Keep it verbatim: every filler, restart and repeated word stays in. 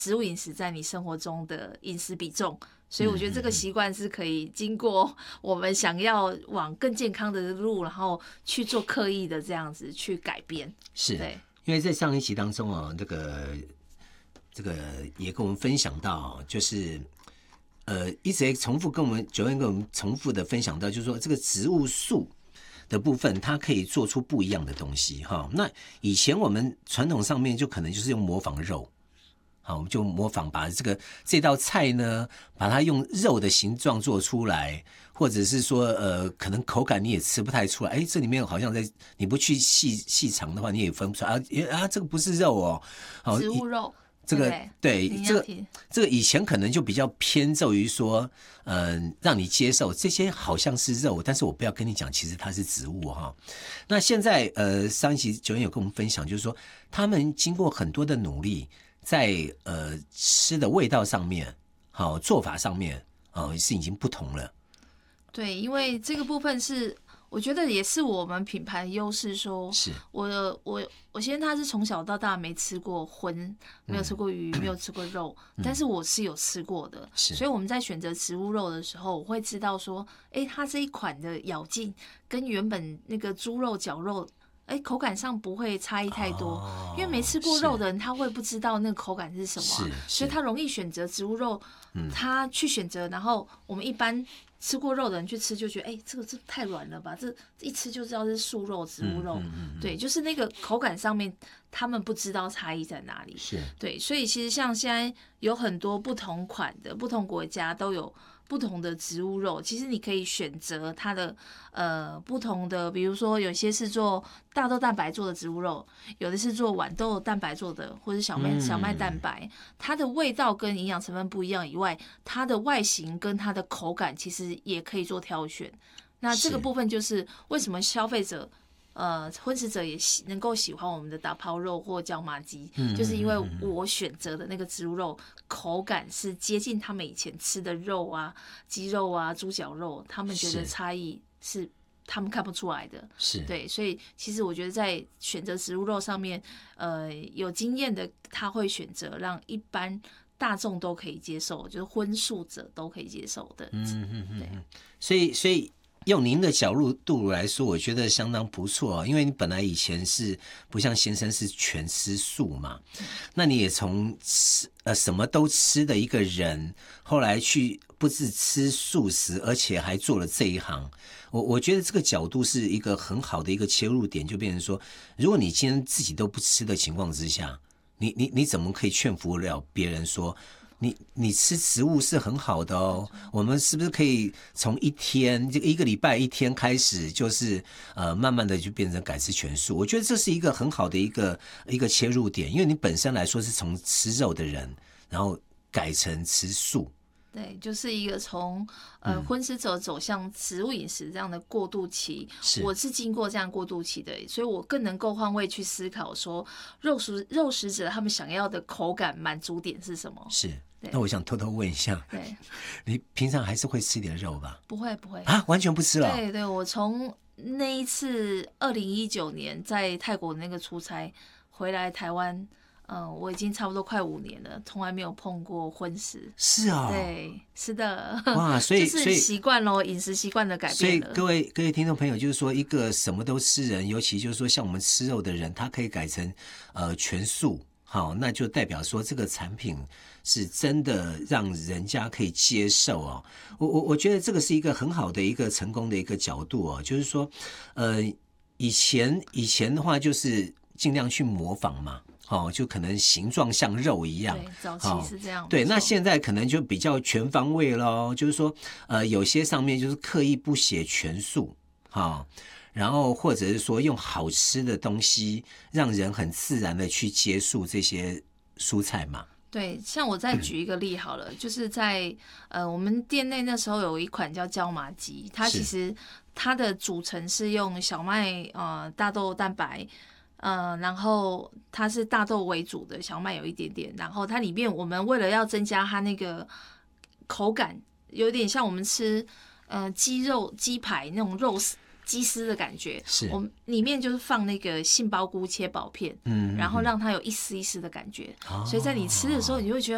植物饮食在你生活中的饮食比重。所以我觉得这个习惯是可以经过我们想要往更健康的路，然后去做刻意的这样子去改变。 是， 对， 因为在上一集当中啊，这个这个也跟我们分享到，就是呃一直重复跟我们九恩跟我们重复的分享到，就是说这个植物素的部分，它可以做出不一样的东西哈。那以前我们传统上面就可能就是用模仿肉。好，我们就模仿把这个这道菜呢，把它用肉的形状做出来，或者是说，呃，可能口感你也吃不太出来。哎，这里面好像在你不去细细尝的话，你也分不出来啊啊，这个不是肉哦，好， 植物肉。 这个对对这个这个以前可能就比较偏重于说，嗯、呃，让你接受这些好像是肉，但是我不要跟你讲，其实它是植物哈。那现在呃，上一期九恩有跟我们分享，就是说他们经过很多的努力。在呃吃的味道上面，好、哦、做法上面，哦是已经不同了。 对，因为这个部分是我觉得也是我们品牌的优势。说， 是我我我先生他是从小到大没吃过荤，没有吃过鱼，嗯、没有吃过肉，嗯、但是我是有吃过的。所以我们在选择植物肉的时候，我会知道说，哎，它这一款的咬劲跟原本那个猪肉、绞肉。哎，口感上不会差异太多，哦、因为没吃过肉的人，他会不知道那个口感是什么、啊，所以他容易选择植物肉。嗯、他去选择，然后我们一般吃过肉的人去吃，就觉得哎，这个这太软了吧，这一吃就知道是素肉、植物肉。嗯嗯嗯、对，就是那个口感上面，他们不知道差异在哪里。 是， 对，所以其实像现在有很多不同款的，不同国家都有。不同的植物肉，其实你可以选择它的呃不同的，比如说有些是做大豆蛋白做的植物肉，有的是做豌豆蛋白做的，或者小麦小麦蛋白，它的味道跟营养成分不一样以外，它的外形跟它的口感其实也可以做挑选。那这个部分就是为什么消费者。呃，荤食者也喜能够喜欢我们的打抛肉或椒麻鸡，嗯、就是因为我选择的那个植物肉口感是接近他们以前吃的肉啊、鸡肉啊、猪脚肉，他们觉得差异是他们看不出来的。 是对，所以其实我觉得在选择植物肉上面，呃，有经验的他会选择让一般大众都可以接受，就是荤素者都可以接受的。嗯嗯嗯，对， 所以所以。用您的角度来说，我觉得相当不错，因为你本来以前是不像先生是全吃素嘛，那你也从吃呃什么都吃的一个人，后来去不是吃素食，而且还做了这一行。我我觉得这个角度是一个很好的一个切入点，就变成说，如果你今天自己都不吃的情况之下，你你你怎么可以劝服了别人说？你你吃植物是很好的哦，我们是不是可以从一天这个一个礼拜一天开始，就是呃慢慢的就变成改吃全素？我觉得这是一个很好的一个一个切入点，因为你本身来说是从吃肉的人，然后改成吃素。 对，就是一个从呃荤食者走向植物饮食这样的过渡期， 是我是经过这样过渡期的，所以我更能够换位去思考说，肉食肉食者他们想要的口感满足点是什么？ 是。那我想偷偷问一下， 对， 你平常还是会吃点肉吧？ 不会，不会啊，完全不吃了。 对对，我从那一次二零一九年在泰国那个出差回来台湾。嗯，我已经差不多快五年了，从来没有碰过荤食。 是啊、哦， 对，是的。 哇，所以就是习惯咯，饮食习惯的改变了。 所以各位各位听众朋友，就是说一个什么都吃人，尤其就是说像我们吃肉的人，他可以改成呃全素，好，那就代表说这个产品是真的让人家可以接受哦。我我我觉得这个是一个很好的一个成功的一个角度哦，就是说，呃，以前以前的话就是尽量去模仿嘛。哦，就可能形状像肉一样， 对，早期是这样。 哦、对，那现在可能就比较全方位咯，就是说，呃，有些上面就是刻意不写全素，哈、哦，然后或者是说用好吃的东西，让人很自然的去接触这些蔬菜嘛。 对，像我再举一个例好了，嗯、就是在呃我们店内那时候有一款叫椒麻鸡，它其实它的组成是用小麦呃大豆蛋白。呃，然后它是大豆为主的，小麦有一点点，然后它里面我们为了要增加它那个口感，有点像我们吃呃鸡肉鸡排那种肉丝鸡丝的感觉， 是我们里面就是放那个杏鲍菇切薄片，嗯，然后让它有一丝一丝的感觉，哦、所以在你吃的时候，你就会觉得